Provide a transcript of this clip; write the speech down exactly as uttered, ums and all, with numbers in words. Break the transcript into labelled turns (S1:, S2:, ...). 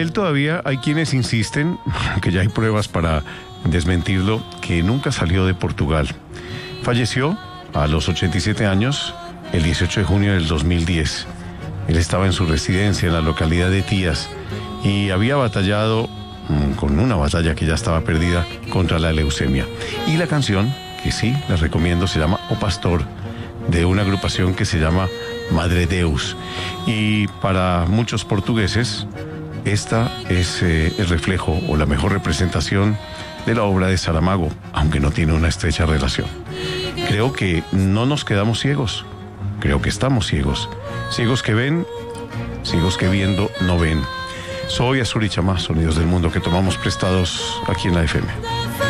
S1: él todavía hay quienes insisten, que ya hay pruebas para desmentirlo, que nunca salió de Portugal. Falleció a los ochenta y siete años el dieciocho de junio del dos mil diez. Él estaba en su residencia en la localidad de Tías y había batallado mmm, con una batalla que ya estaba perdida contra la leucemia. Y la canción, que sí, la recomiendo, se llama O Pastor, de una agrupación que se llama Madre Deus. Y para muchos portugueses, esta es eh, el reflejo o la mejor representación de la obra de Saramago, aunque no tiene una estrecha relación. Creo que no nos quedamos ciegos, creo que estamos ciegos. Ciegos que ven, ciegos que viendo no ven. Soy Azur y Chamá, sonidos del mundo que tomamos prestados aquí en la F M.